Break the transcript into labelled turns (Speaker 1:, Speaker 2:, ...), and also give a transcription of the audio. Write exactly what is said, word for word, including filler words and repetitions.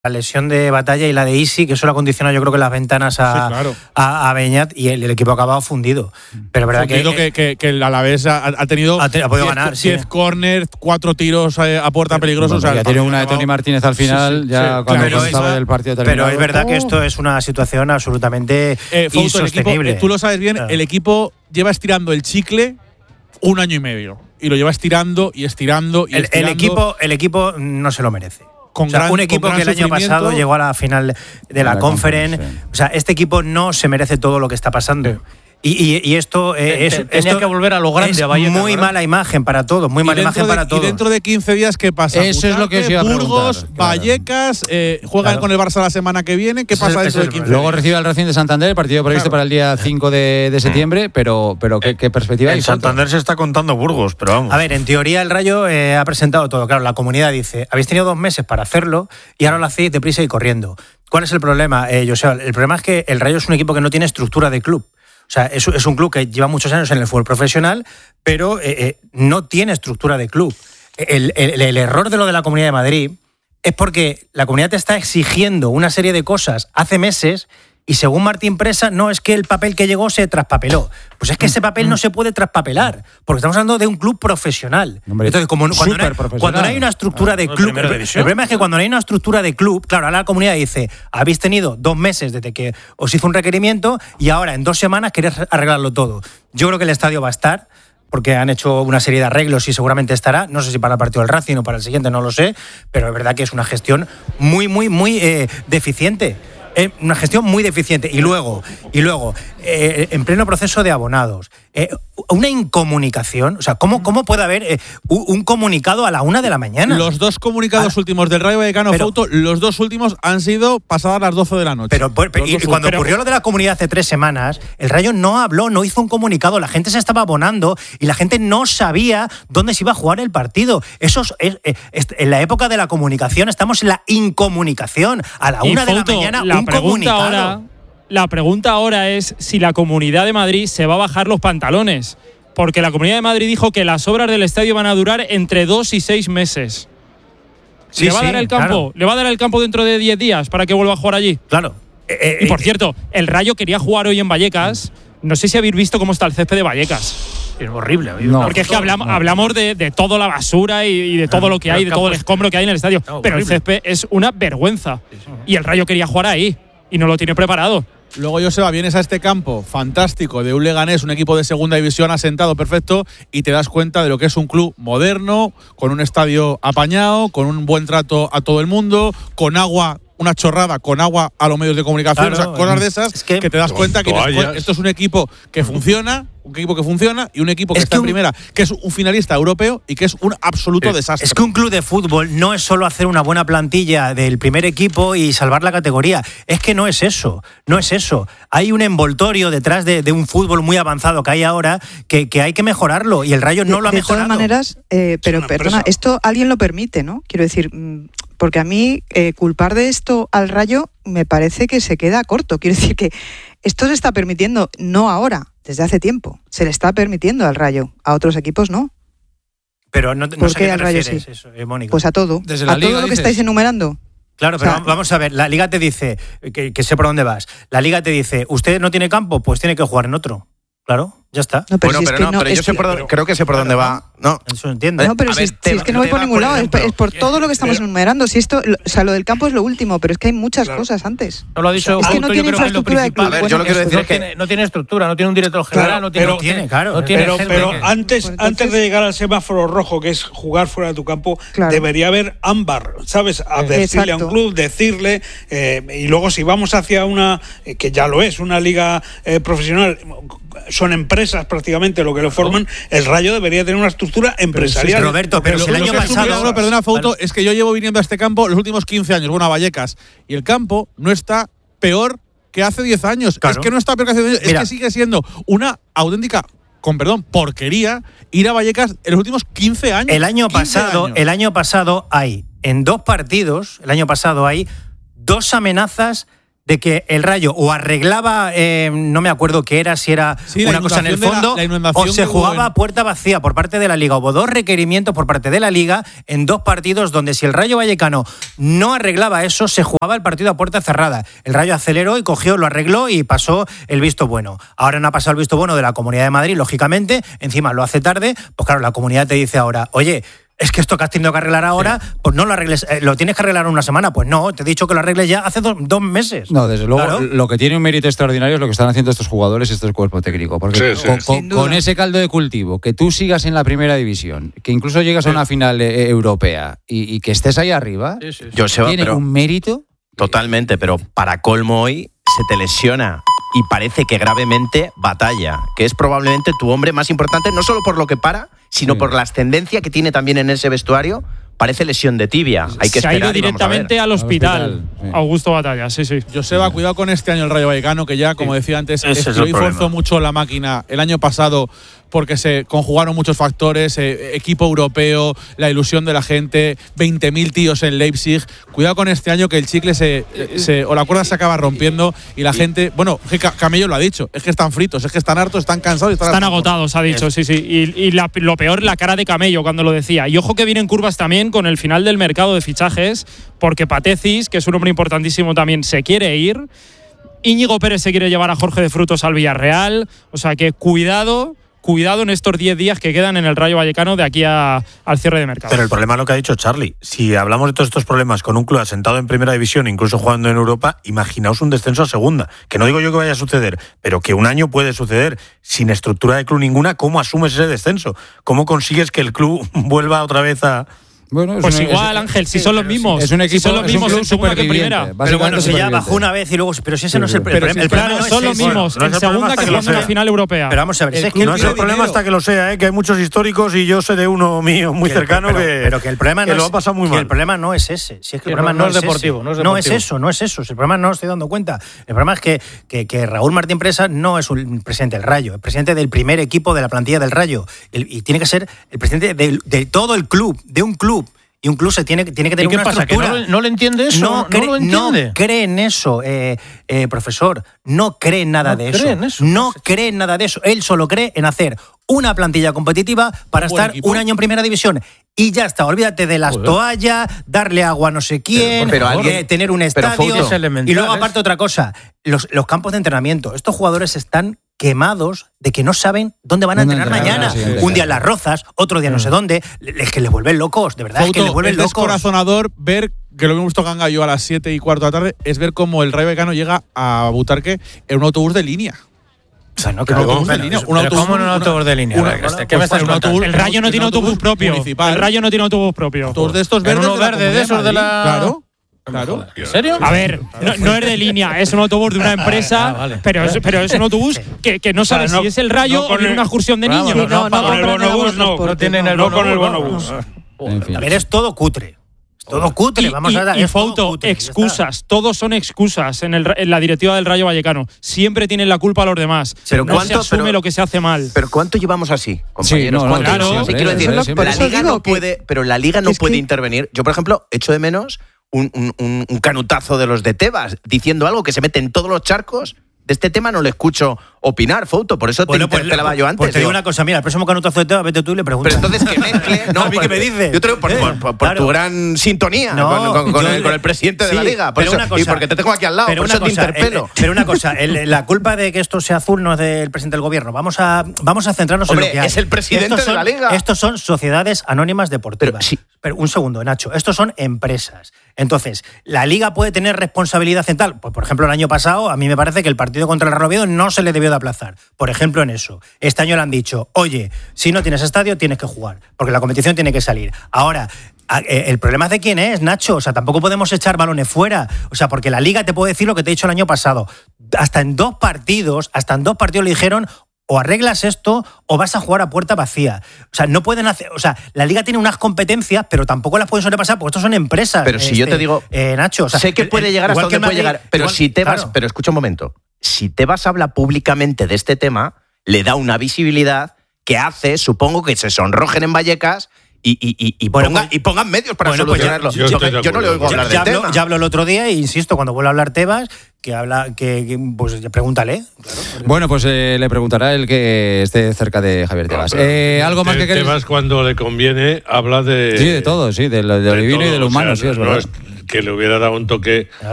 Speaker 1: La lesión de Batalla y la de Isi, que eso lo ha condicionado yo creo que las ventanas a, sí, claro. a, a Beñat, y el, el equipo ha acabado fundido. Pero verdad
Speaker 2: fundido
Speaker 1: que,
Speaker 2: que, que, que el Alavés ha, ha tenido
Speaker 1: ha, te, ha podido ganar,
Speaker 2: diez
Speaker 1: sí.
Speaker 2: corners, cuatro tiros a, a puerta peligrosos.
Speaker 3: Bueno, o sea, ya tiene una de Tony Martínez al final, sí, sí, ya sí, cuando
Speaker 1: claro,
Speaker 3: estaba el partido terminado.
Speaker 1: Pero es verdad que esto es una situación absolutamente eh, Fausto, insostenible.
Speaker 2: El equipo, tú lo sabes bien, claro. El equipo lleva estirando el chicle un año y medio. Y lo lleva estirando y estirando y
Speaker 1: el,
Speaker 2: estirando.
Speaker 1: El equipo, el equipo no se lo merece.
Speaker 2: Con
Speaker 1: o sea,
Speaker 2: gran,
Speaker 1: un equipo que el año pasado llegó a la final de la, la Conference. Sí. O sea, este equipo no se merece todo lo que está pasando. Sí. Y, y, y esto eh, es
Speaker 4: tenía
Speaker 1: esto
Speaker 4: que volver a lo grande,
Speaker 1: es
Speaker 4: a Vallecas,
Speaker 1: muy
Speaker 4: ¿verdad?
Speaker 1: mala imagen para todos, muy mala imagen
Speaker 2: de,
Speaker 1: para todos.
Speaker 2: Y dentro de quince días, ¿qué pasa?
Speaker 3: Eso Butarte, es lo que os iba a
Speaker 2: Burgos,
Speaker 3: claro.
Speaker 2: Vallecas, eh, juegan
Speaker 1: claro.
Speaker 2: con el Barça la semana que viene. ¿Qué pasa dentro de quince días?
Speaker 3: Luego recibe al Racing de Santander, el partido previsto claro. para el día cinco de, de septiembre, pero, pero ¿qué, qué perspectiva hay?
Speaker 5: En Santander se está contando Burgos, pero vamos.
Speaker 1: A ver, en teoría el Rayo eh, ha presentado todo. Claro, la comunidad dice, habéis tenido dos meses para hacerlo y ahora lo hacéis deprisa y corriendo. ¿Cuál es el problema, eh, José? El problema es que el Rayo es un equipo que no tiene estructura de club. O sea, es, es un club que lleva muchos años en el fútbol profesional, pero eh, eh, no tiene estructura de club. El, el, el error de lo de la Comunidad de Madrid es porque la Comunidad te está exigiendo una serie de cosas hace meses y según Martín Presa, no es que el papel que llegó se traspapeló. Pues es que ese papel no se puede traspapelar, porque estamos hablando de un club profesional.
Speaker 3: Hombre,
Speaker 1: Entonces, como cuando no, hay, cuando no hay una estructura ah, de club, el, el problema es que cuando no hay una estructura de club, claro, ahora la comunidad dice, habéis tenido dos meses desde que os hizo un requerimiento y ahora en dos semanas queréis arreglarlo todo. Yo creo que el estadio va a estar, porque han hecho una serie de arreglos y seguramente estará, no sé si para el partido del Racing o para el siguiente, no lo sé, pero es verdad que es una gestión muy, muy, muy eh, deficiente. Eh, una gestión muy deficiente. Y luego, y luego eh, en pleno proceso de abonados, eh, una incomunicación. O sea, ¿cómo, cómo puede haber eh, un, un comunicado a la una de la mañana?
Speaker 2: Los dos comunicados ah, últimos del Rayo Vallecano, Fausto, los dos últimos han sido pasadas las doce de la noche.
Speaker 1: Pero, pero y, y cuando pero, ocurrió lo de la comunidad hace tres semanas, el Rayo no habló, no hizo un comunicado. La gente se estaba abonando y la gente no sabía dónde se iba a jugar el partido. Eso es, es, es, es en la época de la comunicación estamos en la incomunicación. A la una de la mañana,
Speaker 6: la
Speaker 1: un
Speaker 6: pregunta
Speaker 1: comunicado.
Speaker 6: Ahora, la pregunta ahora es si la Comunidad de Madrid se va a bajar los pantalones. Porque la Comunidad de Madrid dijo que las obras del estadio van a durar entre dos y seis meses.
Speaker 1: Sí,
Speaker 6: ¿Le va
Speaker 1: sí,
Speaker 6: a dar el campo?
Speaker 1: Claro.
Speaker 6: ¿Le va a dar el campo dentro de diez días para que vuelva a jugar allí?
Speaker 1: Claro.
Speaker 6: Eh, y por eh, cierto, el Rayo quería jugar hoy en Vallecas. No sé si habéis visto cómo está el césped de Vallecas.
Speaker 4: Es horrible.
Speaker 6: No, porque es que hablamos, no. hablamos de, de toda la basura y, y de todo lo que hay, de todo el escombro que hay en el estadio. No, pero horrible. El césped es una vergüenza. Y el Rayo quería jugar ahí y no lo tiene preparado.
Speaker 2: Luego, Joseba, vienes a este campo fantástico de un Leganés, un equipo de segunda división asentado perfecto, y te das cuenta de lo que es un club moderno, con un estadio apañado, con un buen trato a todo el mundo, con agua, una chorrada, con agua a los medios de comunicación,
Speaker 1: claro,
Speaker 2: o sea, cosas de esas es que, que te das cuenta que después, esto es un equipo que funciona, un equipo que funciona y un equipo que es está que un, en primera, que es un finalista europeo y que es un absoluto
Speaker 1: es,
Speaker 2: desastre.
Speaker 1: Es que un club de fútbol no es solo hacer una buena plantilla del primer equipo y salvar la categoría. Es que no es eso, no es eso. Hay un envoltorio detrás de, de un fútbol muy avanzado que hay ahora que, que hay que mejorarlo y el Rayo no
Speaker 7: de,
Speaker 1: lo ha
Speaker 7: de
Speaker 1: mejorado.
Speaker 7: De todas maneras, eh, pero perdona, esto alguien lo permite, ¿no? Quiero decir, porque a mí eh, culpar de esto al Rayo me parece que se queda corto. Quiero decir que esto se está permitiendo, no ahora, desde hace tiempo. Se le está permitiendo al Rayo, a otros equipos no.
Speaker 1: Pero no, no
Speaker 7: ¿Por
Speaker 1: sé
Speaker 7: qué
Speaker 1: a qué
Speaker 7: al
Speaker 1: te
Speaker 7: Rayo
Speaker 1: refieres
Speaker 7: sí?
Speaker 1: Eso, eh, Mónica.
Speaker 7: Pues a todo,
Speaker 3: desde la
Speaker 7: a
Speaker 3: Liga,
Speaker 7: todo lo que
Speaker 3: dices.
Speaker 7: estáis enumerando.
Speaker 1: Claro, pero
Speaker 7: o sea,
Speaker 1: vamos a ver, la Liga te dice, que, que sé por dónde vas, la Liga te dice, usted no tiene campo, pues tiene que jugar en otro. Claro, ya está.
Speaker 5: No, pero bueno, si pero, es no, no, pero yo sé por dónde, creo que sé por dónde va. No,
Speaker 1: eso lo entiendo.
Speaker 7: No, pero si, ver, si tema, es que no voy por ningún lado, ejemplo, es por todo lo que estamos pero, enumerando. Si esto, o sea, lo del campo es lo último, pero es que hay muchas claro. cosas antes.
Speaker 4: No lo ha dicho.
Speaker 7: Es que no tiene infraestructura de club.
Speaker 5: A ver, yo lo quiero decir
Speaker 4: no
Speaker 5: es que
Speaker 4: tiene, no tiene estructura, no tiene un director general,
Speaker 8: claro,
Speaker 4: no tiene,
Speaker 8: pero,
Speaker 4: no tiene,
Speaker 1: claro.
Speaker 4: No tiene
Speaker 8: pero
Speaker 4: gente
Speaker 8: pero
Speaker 4: que,
Speaker 8: antes,
Speaker 7: pues
Speaker 8: antes de llegar al semáforo rojo, que es jugar fuera de tu campo, claro. debería haber ámbar, ¿sabes? Advertirle a un club, decirle, eh, y luego si vamos hacia una, eh, que ya lo es, una liga eh, profesional, son empresas prácticamente lo que lo forman, el Rayo debería tener una estructura empresarial.
Speaker 1: Pero, Roberto, pero, pero si el año pasado…
Speaker 2: No, perdona, Fausto, es que yo llevo viniendo a este campo los últimos quince años, bueno, a Vallecas, y el campo no está peor que hace diez años. Claro. Es que no está peor que hace diez años, Mira. es que sigue siendo una auténtica… con perdón, porquería ir a Vallecas en los últimos quince años.
Speaker 1: El año pasado,
Speaker 2: años.
Speaker 1: el año pasado hay en dos partidos, el año pasado hay dos amenazas de que el Rayo o arreglaba, eh, no me acuerdo qué era, si era
Speaker 2: sí,
Speaker 1: una cosa en el fondo,
Speaker 2: la, la
Speaker 1: o se jugaba
Speaker 2: en...
Speaker 1: a puerta vacía por parte de la Liga. Hubo dos requerimientos por parte de la Liga en dos partidos donde si el Rayo Vallecano no arreglaba eso, se jugaba el partido a puerta cerrada. El Rayo aceleró y cogió, lo arregló y pasó el visto bueno. Ahora no ha pasado el visto bueno de la Comunidad de Madrid, lógicamente, encima lo hace tarde, pues claro, la Comunidad te dice ahora, oye, es que esto que has tenido que arreglar ahora, sí. pues no lo arregles, eh, lo tienes que arreglar en una semana. Pues no, te he dicho que lo arregles ya hace do, dos meses.
Speaker 3: No, desde luego, claro. Lo que tiene un mérito extraordinario es lo que están haciendo estos jugadores y este cuerpo técnico. Porque sí, sí. Con, con, con ese caldo de cultivo, que tú sigas en la primera división, que incluso llegas sí. a una final eh, europea y, y que estés ahí arriba, sí, sí, sí.
Speaker 5: Joseba,
Speaker 3: tiene
Speaker 5: pero,
Speaker 3: un mérito.
Speaker 5: Totalmente, pero para colmo hoy se te lesiona y parece que gravemente Batalla, que es probablemente tu hombre más importante, no solo por lo que para, sino sí. por la ascendencia que tiene también en ese vestuario. Parece lesión de tibia. Hay que
Speaker 6: se
Speaker 5: esperar
Speaker 6: ha ido directamente al hospital. Al hospital sí. Augusto Batalla, sí, sí.
Speaker 2: Joseba, cuidado con este año el Rayo Vallecano, que ya, como sí. decía antes, estiró y forzó mucho la máquina el año pasado porque se conjugaron muchos factores, eh, equipo europeo, la ilusión de la gente, veinte mil tíos en Leipzig. Cuidado con este año que el chicle se, se o la cuerda se acaba rompiendo y la gente, bueno, Camello lo ha dicho, es que están fritos, es que están hartos, están cansados. Están,
Speaker 6: están agotados, ha dicho, sí, sí. Y, y la, lo peor, la cara de Camello cuando lo decía. Y ojo que vienen curvas también con el final del mercado de fichajes, porque Patecis, que es un hombre importantísimo también, se quiere ir. Íñigo Pérez se quiere llevar a Jorge de Frutos al Villarreal. O sea que cuidado, cuidado en estos diez días que quedan en el Rayo Vallecano de aquí a, al cierre de mercado.
Speaker 9: Pero el problema es lo que ha dicho Charlie. Si hablamos de todos estos problemas con un club asentado en primera división, incluso jugando en Europa, imaginaos un descenso a segunda. Que no digo yo que vaya a suceder, pero que un año puede suceder sin estructura de club ninguna. ¿Cómo asumes ese descenso? ¿Cómo consigues que el club vuelva otra vez a...?
Speaker 6: Bueno, pues una, igual, es, Ángel, si son los mismos.
Speaker 3: Es un equipo,
Speaker 6: si son los
Speaker 3: es
Speaker 6: mismos
Speaker 3: un
Speaker 6: en segunda que en primera.
Speaker 1: Pero bueno, si ya bajó una vez y luego. Pero si ese sí, no es el,
Speaker 6: pero
Speaker 1: el,
Speaker 6: si
Speaker 1: el
Speaker 6: claro,
Speaker 1: problema.
Speaker 6: Son
Speaker 1: no
Speaker 6: los
Speaker 1: es
Speaker 6: mismos
Speaker 9: no
Speaker 6: en
Speaker 9: es
Speaker 6: segunda que jugando en la final europea.
Speaker 1: Pero vamos a ver,
Speaker 9: el
Speaker 1: es que
Speaker 9: no es el problema hasta que lo sea, ¿eh? Que hay muchos históricos y yo sé de uno mío muy
Speaker 1: que,
Speaker 9: cercano
Speaker 1: pero,
Speaker 9: que.
Speaker 1: Pero que el problema no
Speaker 9: que
Speaker 1: es.
Speaker 9: lo ha pasado muy mal.
Speaker 1: El problema no es ese. Si es que el
Speaker 4: no,
Speaker 1: problema no,
Speaker 4: no es deportivo.
Speaker 1: Ese.
Speaker 4: No es deportivo.
Speaker 1: No es eso, no es eso. Si el problema no lo estoy dando cuenta. El problema es que, que, que Raúl Martín Presa no es un presidente del Rayo, es presidente del primer equipo de la plantilla del Rayo. El, y tiene que ser el presidente de, de todo el club, de un club. Y un club se tiene, tiene que tener
Speaker 4: ¿Y qué
Speaker 1: una
Speaker 4: pasa?
Speaker 1: estructura.
Speaker 4: ¿Que no, no le entiende eso?
Speaker 1: No,
Speaker 4: ¿No,
Speaker 1: cree,
Speaker 4: lo entiende?
Speaker 1: No cree en eso, eh, eh, profesor. No cree en nada
Speaker 4: no
Speaker 1: de
Speaker 4: cree
Speaker 1: eso.
Speaker 4: En eso.
Speaker 1: No cree en nada de eso. Él solo cree en hacer una plantilla competitiva para
Speaker 2: un
Speaker 1: estar un año en primera división. Y ya está, olvídate de las Joder. toallas, darle agua a no sé quién, pero, pero alguien, eh, tener un estadio. Y luego, aparte, otra cosa, los, los campos de entrenamiento. Estos jugadores están quemados de que no saben dónde van a entrenar no, mañana. Sí, un día en Las Rozas, otro día no sé dónde. Es que les vuelven locos, de verdad, Fauto, es que les vuelven
Speaker 2: es
Speaker 1: locos.
Speaker 2: Es descorazonador ver, que lo que me gustó Ganga yo a las siete y cuarto de la tarde, es ver cómo el Rayo Vallecano llega a Butarque en un autobús de línea.
Speaker 1: O sea, no, que un autobús de línea.
Speaker 4: Un autobús, ¿Cómo en un autobús de línea? Una, una, ¿Qué pues me estás
Speaker 6: autobús, El Rayo no tiene autobús propio. Municipal. El Rayo no tiene autobús propio.
Speaker 2: Autobús de estos verdes.
Speaker 4: Uno verde de esos de la.
Speaker 2: Claro. Claro.
Speaker 4: ¿En serio?
Speaker 6: A ver, no, no es de línea, es un autobús de una empresa, ah, vale. pero, es, pero es un autobús que, que no sabes o sea, no, si es el Rayo no o viene una excursión de niños.
Speaker 8: Sí, no, no, no, con el bonobús no, no tienen el bonobús. No con el bonobús.
Speaker 1: En fin. A ver, es todo cutre. Todo cutre,
Speaker 6: y,
Speaker 1: vamos
Speaker 6: y,
Speaker 1: a dar.
Speaker 6: Y Fauto, excusas, todos son excusas en, el, en la directiva del Rayo Vallecano. Siempre tienen la culpa a los demás. Pero no se asume pero, lo que se hace mal.
Speaker 5: Pero ¿cuánto llevamos así, compañeros?
Speaker 3: Sí, no, no,
Speaker 5: claro,
Speaker 3: siempre,
Speaker 5: sí, quiero decir,
Speaker 3: siempre,
Speaker 5: la Liga no puede,
Speaker 7: que,
Speaker 5: pero la Liga no puede
Speaker 7: que,
Speaker 5: intervenir. Yo, por ejemplo, echo de menos un, un, un, un canutazo de los de Tebas diciendo algo que se mete en todos los charcos. De este tema no le escucho opinar, Fauto, por eso te bueno, interpelaba pues, yo antes.
Speaker 1: Pues te digo una cosa, mira, el próximo canutazo de Tebas, vete tú y le preguntas.
Speaker 5: Pero entonces que mezcle. No,
Speaker 1: ¿a mí qué me dices?
Speaker 5: Yo te digo por, por, por, por claro. tu gran sintonía no, con, con, con, el, le, con el presidente sí, de la Liga. Por eso, cosa, y porque te tengo aquí al lado, por eso cosa, te interpelo.
Speaker 1: El, pero una cosa, el, la culpa de que esto sea azul no es del presidente del gobierno. Vamos a, vamos a centrarnos
Speaker 5: Hombre,
Speaker 1: en lo que hay.
Speaker 5: es el presidente
Speaker 1: estos
Speaker 5: de la
Speaker 1: son,
Speaker 5: Liga.
Speaker 1: Estos son sociedades anónimas deportivas. Pero, sí. pero un segundo, Nacho. Estos son empresas. Entonces, ¿la Liga puede tener responsabilidad en tal? Pues, por ejemplo, el año pasado, a mí me parece que el partido contra el Real Oviedo no se le debió de aplazar. Por ejemplo, en eso. Este año le han dicho, oye, si no tienes estadio, tienes que jugar, porque la competición tiene que salir. Ahora, el problema es de quién es, Nacho. O sea, tampoco podemos echar balones fuera. O sea, porque la Liga te puede decir lo que te he dicho el año pasado. Hasta en dos partidos, hasta en dos partidos le dijeron, o arreglas esto o vas a jugar a puerta vacía. O sea, no pueden hacer... O sea, la Liga tiene unas competencias, pero tampoco las pueden sobrepasar porque estos son empresas.
Speaker 5: Pero si este, yo te digo...
Speaker 1: Eh, Nacho, o sea,
Speaker 5: sé que puede llegar hasta donde puede llegar, pero
Speaker 1: igual,
Speaker 5: si Tebas...
Speaker 1: Claro.
Speaker 5: Pero escucha un momento. Si Tebas habla públicamente de este tema, le da una visibilidad que hace, supongo, que se sonrojen en Vallecas y, y, y, y,
Speaker 1: bueno,
Speaker 5: ponga,
Speaker 1: pues,
Speaker 5: y pongan medios para
Speaker 1: bueno,
Speaker 5: solucionarlo.
Speaker 1: Pues ya,
Speaker 5: yo,
Speaker 1: yo,
Speaker 5: yo no le oigo hablar
Speaker 1: ya,
Speaker 5: del
Speaker 1: ya
Speaker 5: tema.
Speaker 1: Hablo, ya habló el otro día e insisto, cuando vuelva a hablar Tebas, que habla, que, que pues pregúntale. Claro,
Speaker 3: bueno, pues eh, le preguntará el que esté cerca de Javier Tebas. No, eh, ¿Algo más que queréis?
Speaker 10: Tebas, cuando le conviene, habla de.
Speaker 3: Sí, de todo, sí, de lo, de lo divino y de lo humano,
Speaker 10: o sea,
Speaker 3: sí, es
Speaker 10: no
Speaker 3: verdad.
Speaker 10: Es que le hubiera dado un toque